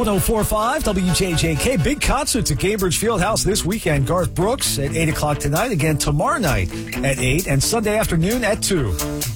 104.5 WJJK. Big concerts at Gainbridge Fieldhouse this weekend. Garth Brooks at 8 o'clock tonight. Again tomorrow night at 8 and Sunday afternoon at 2.